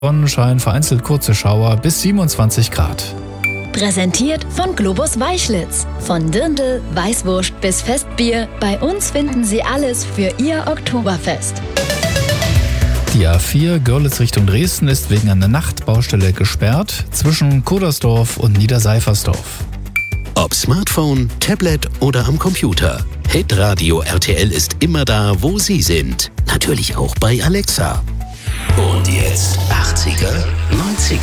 Sonnenschein, vereinzelt kurze Schauer bis 27 Grad. Präsentiert von Globus Weichlitz. Von Dirndl, Weißwurst bis Festbier. Bei uns finden Sie alles für Ihr Oktoberfest. Die A4 Görlitz Richtung Dresden ist wegen einer Nachtbaustelle gesperrt zwischen Kodersdorf und Niederseifersdorf. Ob Smartphone, Tablet oder am Computer. Hitradio RTL ist immer da, wo Sie sind. Natürlich auch bei Alexa. Und jetzt 80er, 90er.